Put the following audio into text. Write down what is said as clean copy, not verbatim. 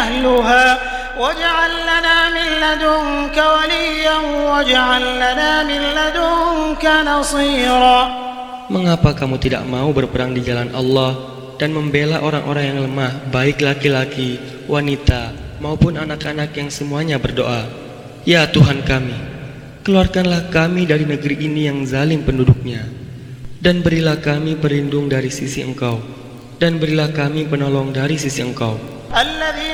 أهلها واجعل لنا من لدنك وليا واجعل لنا من لدنك نصيرا. Mengapa kamu tidak mau berperang di jalan Allah dan membela orang-orang yang lemah, baik laki-laki, wanita, maupun anak-anak yang semuanya berdoa? Ya Tuhan kami, keluarkanlah kami dari negeri ini yang zalim penduduknya, dan berilah kami perlindung dari sisi Engkau, dan berilah kami penolong dari sisi Engkau.